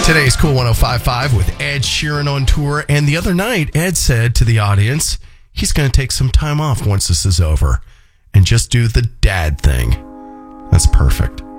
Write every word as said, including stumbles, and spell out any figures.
Today's Cool one oh five point five with Ed Sheeran on tour. And the other night, Ed said to the audience, he's going to take some time off once this is over and just do the dad thing. That's perfect.